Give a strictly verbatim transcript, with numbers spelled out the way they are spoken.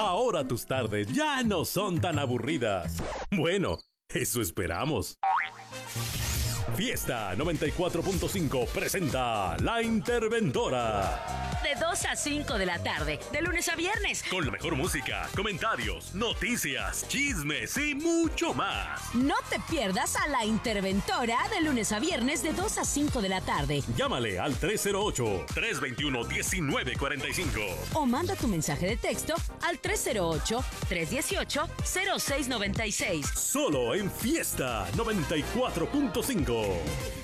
Ahora tus tardes ya no son tan aburridas. Bueno, eso esperamos. Fiesta noventa y cuatro punto cinco presenta La Interventora. De dos a cinco de la tarde, de lunes a viernes. Con la mejor música, comentarios, noticias, chismes y mucho más. No te pierdas a La Interventora de lunes a viernes de dos a cinco de la tarde. Llámale al tres cero ocho, tres dos uno, uno nueve cuatro cinco. O manda tu mensaje de texto al tres cero ocho, tres uno ocho, cero seis nueve seis. Solo en Fiesta noventa y cuatro punto cinco.